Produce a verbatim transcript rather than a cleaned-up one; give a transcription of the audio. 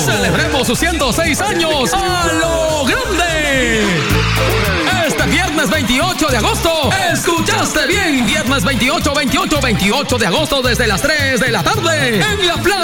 Celebremos sus ciento seis años a lo grande. Este viernes veintiocho de agosto, escuchaste bien, viernes veintiocho, veintiocho, veintiocho de agosto desde las tres de la tarde en la plaza